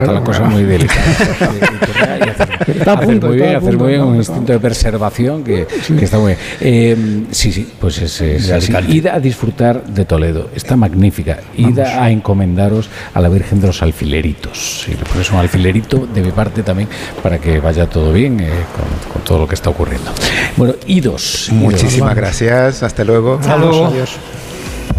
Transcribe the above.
Está la cosa muy delicada. Hacer muy bien un instinto de preservación que está muy bien. Sí, pues es así. Id a disfrutar de Toledo, está magnífica. Id a encomendaros a la Virgen de los Alfileritos. Y por eso un alfilerito de mi parte también, para que vaya todo bien con todo lo que está ocurriendo. Bueno, idos. Muchísimas gracias. Hasta luego. Adiós.